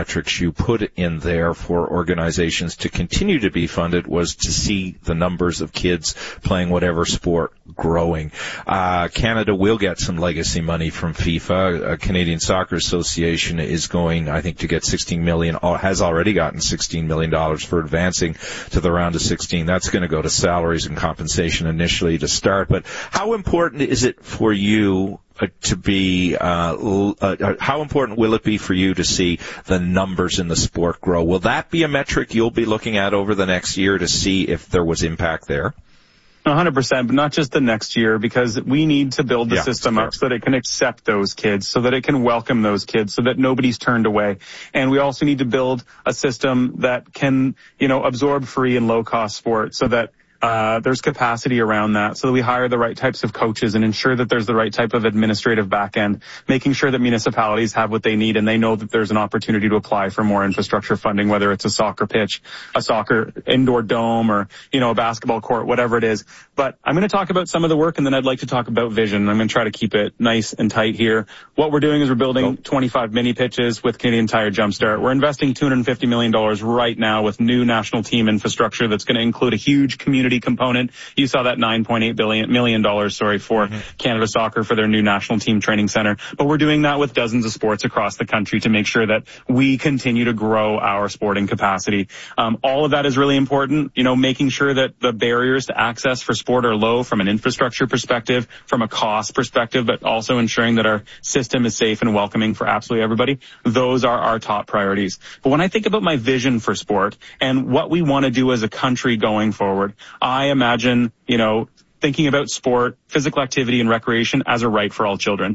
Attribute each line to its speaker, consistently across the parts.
Speaker 1: metrics you put in there for organizations to continue to be funded was to see the numbers of kids playing whatever sport growing. Canada will get some legacy money from FIFA. Canadian Soccer Association is going, I think, to get $16 million, has already gotten $16 million for advancing to the round of 16. That's going to go to salaries and compensation initially to start. But how important is it for you to be, how important will it be for you to see the numbers in the sport grow? Will that be a metric you'll be looking at over the next year to see if there was impact there?
Speaker 2: 100%, but not just the next year, because we need to build the system up so that it can accept those kids, so that it can welcome those kids, so that nobody's turned away. And we also need to build a system that can, absorb free and low-cost sport, so that there's capacity around that, so that we hire the right types of coaches and ensure that there's the right type of administrative back end, making sure that municipalities have what they need and they know that there's an opportunity to apply for more infrastructure funding, whether it's a soccer pitch, a soccer indoor dome, or, a basketball court, whatever it is. But I'm going to talk about some of the work, and then I'd like to talk about vision. I'm going to try to keep it nice and tight here. What we're doing is we're building 25 mini pitches with Canadian Tire Jumpstart. We're investing $250 million right now with new national team infrastructure that's going to include a huge community component. You saw that $9.8 million for Canada Soccer for their new national team training center. But we're doing that with dozens of sports across the country to make sure that we continue to grow our sporting capacity. All of that is really important, making sure that the barriers to access for sport are low from an infrastructure perspective, from a cost perspective, but also ensuring that our system is safe and welcoming for absolutely everybody. Those are our top priorities. But when I think about my vision for sport and what we want to do as a country going forward, I imagine, thinking about sport, physical activity, and recreation as a right for all children.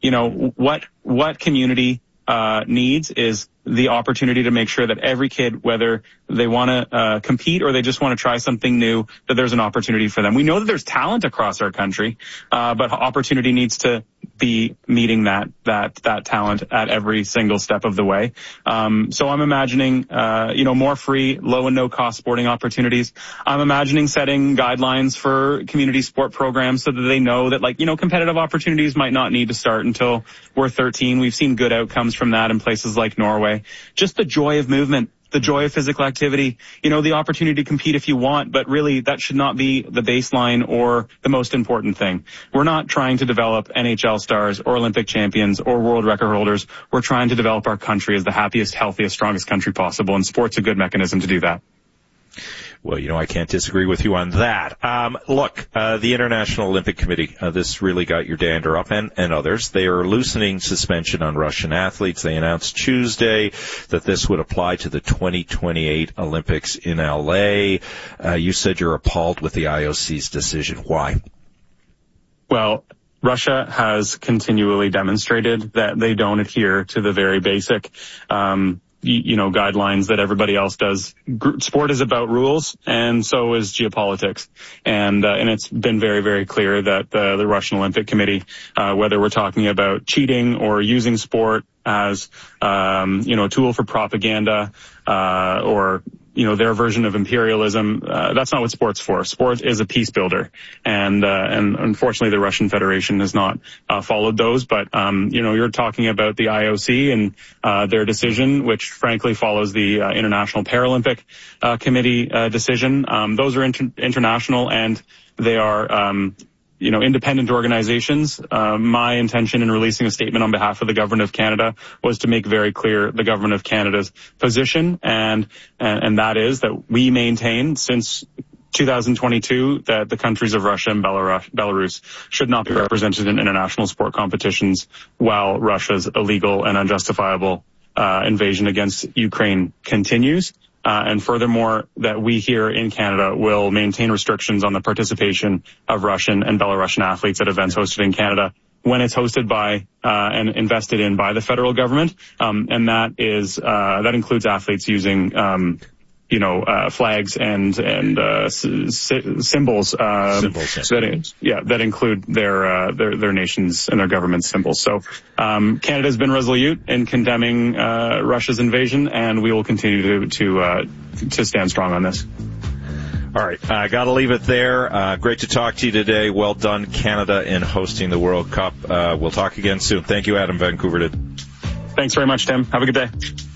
Speaker 2: What community needs is the opportunity to make sure that every kid, whether they want to compete or they just want to try something new, that there's an opportunity for them. We know that there's talent across our country, but opportunity needs to be meeting that talent at every single step of the way. So I'm imagining, more free, low and no cost sporting opportunities. I'm imagining setting guidelines for community sport programs so that they know that, competitive opportunities might not need to start until we're 13. We've seen good outcomes from that in places like Norway. Just the joy of movement, the joy of physical activity, the opportunity to compete if you want, but really that should not be the baseline or the most important thing. We're not trying to develop NHL stars or Olympic champions or world record holders. We're trying to develop our country as the happiest, healthiest, strongest country possible, and sport's a good mechanism to do that.
Speaker 1: Well, I can't disagree with you on that. Look, the International Olympic Committee, this really got your dander up, and others. They are loosening suspension on Russian athletes. They announced Tuesday that this would apply to the 2028 Olympics in LA. You said you're appalled with the IOC's decision. Why?
Speaker 2: Well, Russia has continually demonstrated that they don't adhere to the very basic guidelines that everybody else does. Sport is about rules, and so is geopolitics. And it's been very, very clear that the Russian Olympic Committee, whether we're talking about cheating or using sport as, a tool for propaganda, or their version of imperialism, that's not what sport's for. Sport is a peace builder. And unfortunately the Russian Federation has not followed those. But, you're talking about the IOC and their decision, which frankly follows the International Paralympic Committee decision. Those are international, and they are independent organizations. My intention in releasing a statement on behalf of the Government of Canada was to make very clear the Government of Canada's position, and that is that we maintain since 2022 that the countries of Russia and Belarus should not be represented in international sport competitions while Russia's illegal and unjustifiable invasion against Ukraine continues. And furthermore, that we here in Canada will maintain restrictions on the participation of Russian and Belarusian athletes at events hosted in Canada when it's hosted by and invested in by the federal government. And that is that includes athletes using flags and symbols. That include their nations and their government symbols. So Canada's been resolute in condemning Russia's invasion, and we will continue to stand strong on this.
Speaker 1: All right, I got to leave it there. Great to talk to you today. Well done, Canada, in hosting the World Cup. We'll talk again soon. Thank you, Adam Van Koeverden.
Speaker 2: Thanks very much, Tim. Have a good day.